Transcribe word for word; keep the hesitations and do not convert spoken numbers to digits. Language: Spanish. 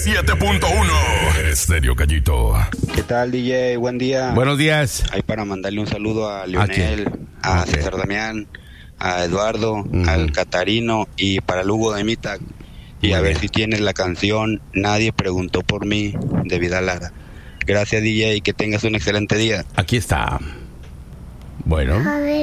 siete punto uno. Estéreo Gallito. ¿Qué tal, D J? Buen día. Buenos días. Ahí para mandarle un saludo a Leonel, a Okay. César Damián, a Eduardo, Uh-huh. al Catarino y para el Hugo de Mita. Y Muy a ver bien. si tienes la canción Nadie preguntó por mí de Vidal Lara. Gracias, D J, y que tengas un excelente día. Aquí está. Bueno. A ver.